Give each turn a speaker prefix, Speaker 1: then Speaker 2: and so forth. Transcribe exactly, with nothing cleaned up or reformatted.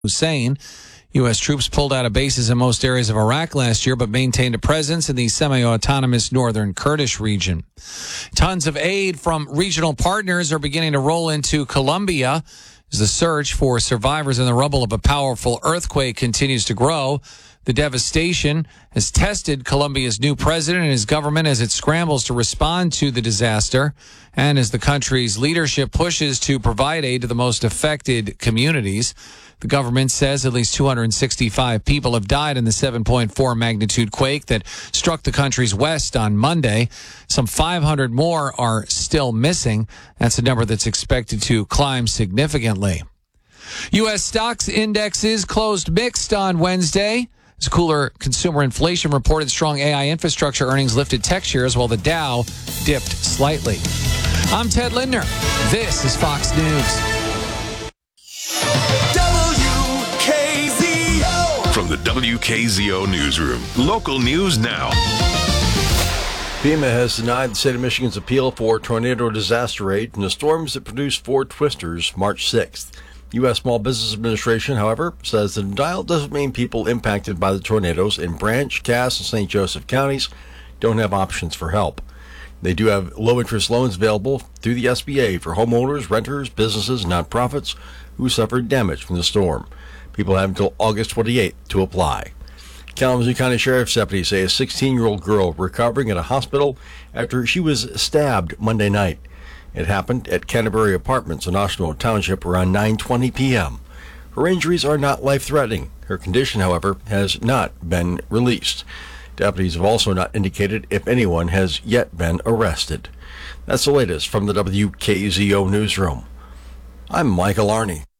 Speaker 1: Hussein. U S troops pulled out of bases in most areas of Iraq last year, but maintained a presence in the semi-autonomous northern Kurdish region. Tons of aid from regional partners are beginning to roll into Colombia as the search for survivors in the rubble of a powerful earthquake continues to grow. The devastation has tested Colombia's new president and his government as it scrambles to respond to the disaster and as the country's leadership pushes to provide aid to the most affected communities. The government says at least two hundred sixty-five people have died in the seven point four magnitude quake that struck the country's west on Monday. Some five hundred more are still missing. That's a number that's expected to climb significantly. U S stocks indexes closed mixed on Wednesday. As cooler consumer inflation reported, strong A I infrastructure earnings lifted tech shares while the Dow dipped slightly. I'm Ted Lindner. This is Fox News.
Speaker 2: From the W K Z O Newsroom, local news now.
Speaker 3: FEMA has denied the state of Michigan's appeal for tornado disaster aid from the storms that produced four twisters March sixth. U S Small Business Administration, however, says the denial doesn't mean people impacted by the tornadoes in Branch, Cass, and Saint Joseph counties don't have options for help. They do have low-interest loans available through the S B A for homeowners, renters, businesses, and nonprofits who suffered damage from the storm. People have until August twenty-eighth to apply. Kalamazoo County Sheriff's deputies say a sixteen-year-old girl recovering at a hospital after she was stabbed Monday night. It happened at Canterbury Apartments in Oshno Township around nine twenty p.m. Her injuries are not life-threatening. Her condition, however, has not been released. Deputies have also not indicated if anyone has yet been arrested. That's the latest from the W K Z O Newsroom. I'm Michael Arney.